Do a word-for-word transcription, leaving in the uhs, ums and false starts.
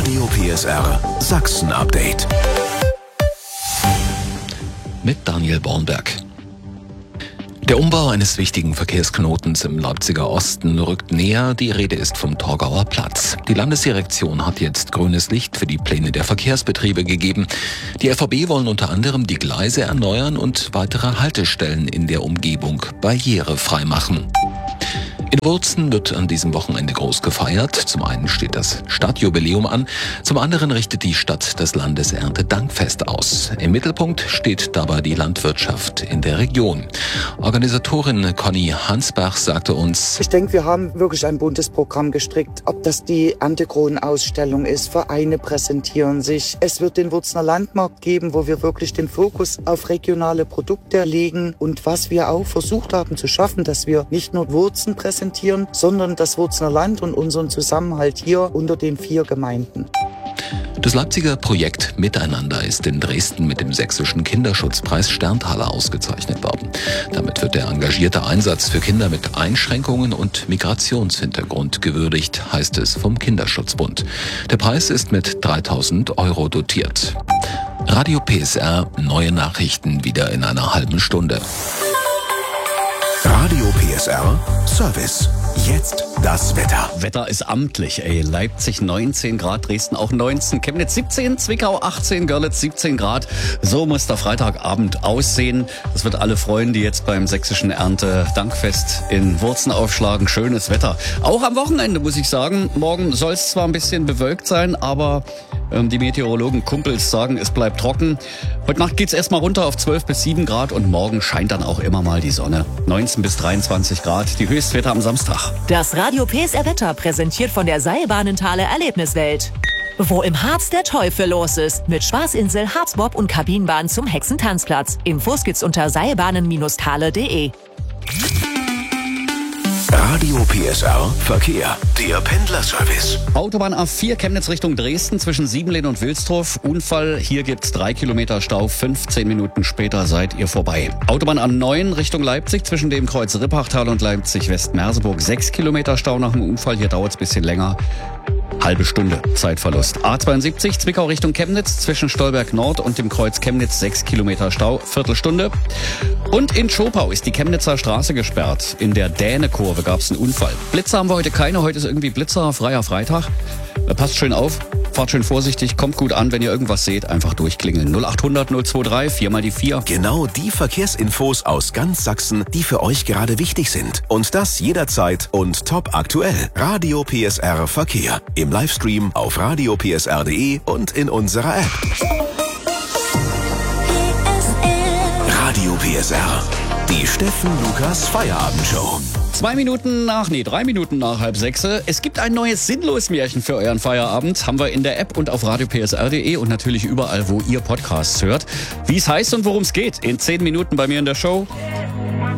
Radio P S R Sachsen Update. Mit Daniel Bornberg. Der Umbau eines wichtigen Verkehrsknotens im Leipziger Osten rückt näher. Die Rede ist vom Torgauer Platz. Die Landesdirektion hat jetzt grünes Licht für die Pläne der Verkehrsbetriebe gegeben. Die F V B wollen unter anderem die Gleise erneuern und weitere Haltestellen in der Umgebung barrierefrei machen. In Wurzen wird an diesem Wochenende groß gefeiert. Zum einen steht das Stadtjubiläum an, zum anderen richtet die Stadt das Landeserntedankfest aus. Im Mittelpunkt steht dabei die Landwirtschaft in der Region. Organisatorin Conny Hansbach sagte uns: Ich denke, wir haben wirklich ein buntes Programm gestrickt. Ob das die Erntekronen-Ausstellung ist, Vereine präsentieren sich. Es wird den Wurzener Landmarkt geben, wo wir wirklich den Fokus auf regionale Produkte legen. Und was wir auch versucht haben zu schaffen, dass wir nicht nur Wurzen präsentieren, sondern das Wurzener Land und unseren Zusammenhalt hier unter den vier Gemeinden. Das Leipziger Projekt Miteinander ist in Dresden mit dem Sächsischen Kinderschutzpreis Sterntaler ausgezeichnet worden. Damit wird der engagierte Einsatz für Kinder mit Einschränkungen und Migrationshintergrund gewürdigt, heißt es vom Kinderschutzbund. Der Preis ist mit dreitausend Euro dotiert. Radio P S R, neue Nachrichten wieder in einer halben Stunde. Radio P S R Service. Jetzt das Wetter. Wetter ist amtlich, ey. Leipzig neunzehn Grad, Dresden auch neunzehn, Chemnitz siebzehn, Zwickau achtzehn, Görlitz siebzehn Grad. So muss der Freitagabend aussehen. Das wird alle freuen, die jetzt beim sächsischen Erntedankfest in Wurzen aufschlagen. Schönes Wetter. Auch am Wochenende, muss ich sagen. Morgen soll es zwar ein bisschen bewölkt sein, aber ähm, die Meteorologen Kumpels sagen, es bleibt trocken. Heute Nacht geht's erstmal runter auf zwölf bis sieben Grad und morgen scheint dann auch immer mal die Sonne. neunzehn bis dreiundzwanzig Grad, die Höchstwerte am Samstag. Das Radio P S R Wetter präsentiert von der Seilbahnenthaler Erlebniswelt. Wo im Harz der Teufel los ist. Mit Spaßinsel, Harzbob und Kabinenbahn zum Hexentanzplatz. Infos gibt's unter seilbahnen Bindestrich thale punkt de. Radio P S R Verkehr. Der Pendlerservice. Autobahn A vier Chemnitz Richtung Dresden zwischen Siebenlehn und Wilsdorf. Unfall, hier gibt's drei Kilometer Stau. fünfzehn Minuten später seid ihr vorbei. Autobahn A neun Richtung Leipzig zwischen dem Kreuz Rippachtal und Leipzig-West-Merseburg. sechs Kilometer Stau nach dem Unfall. Hier dauert's ein bisschen länger. Halbe Stunde Zeitverlust. A zweiundsiebzig Zwickau Richtung Chemnitz zwischen Stolberg Nord und dem Kreuz Chemnitz sechs Kilometer Stau, Viertelstunde. Und in Schopau ist die Chemnitzer Straße gesperrt. In der Dänekurve gab es einen Unfall. Blitzer haben wir heute keine. Heute ist irgendwie Blitzer, freier Freitag. Passt schön auf, fahrt schön vorsichtig, kommt gut an. Wenn ihr irgendwas seht, einfach durchklingeln. null achthundert null dreiundzwanzig, vier mal die vier. Genau die Verkehrsinfos aus ganz Sachsen, die für euch gerade wichtig sind. Und das jederzeit und top aktuell. Radio P S R Verkehr. Im Livestream auf radio p s r punkt de und in unserer App. Radio P S R. Die Steffen Lukas Feierabendshow. Zwei Minuten nach, nee, drei Minuten nach halb sechs. Es gibt ein neues Sinnlos-Märchen für euren Feierabend. Haben wir in der App und auf radio p s r punkt de und natürlich überall, wo ihr Podcasts hört. Wie es heißt und worum es geht, in zehn Minuten bei mir in der Show.